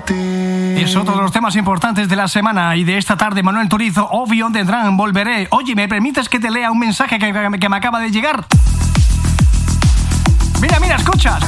Es otro de los temas importantes de la semana y de esta tarde. Manuel Turizo, Obvio tendrán, volveré. Oye, ¿me permites que te lea un mensaje que me acaba de llegar? Mira, escucha.